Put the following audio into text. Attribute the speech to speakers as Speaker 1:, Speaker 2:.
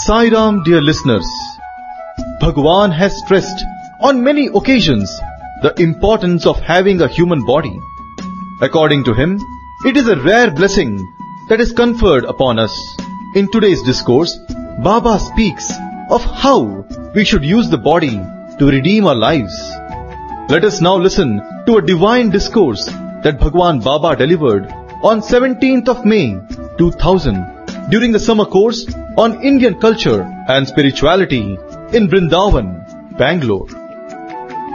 Speaker 1: Sai Ram, dear listeners. Bhagwan has stressed on many occasions the importance of having a human body. According to him, it is a rare blessing that is conferred upon us. In today's discourse, Baba speaks of how we should use the body to redeem our lives. Let us now listen to a divine discourse that Bhagwan Baba delivered on 17th of May 2000 during the summer course on Indian culture and spirituality in Vrindavan, Bangalore.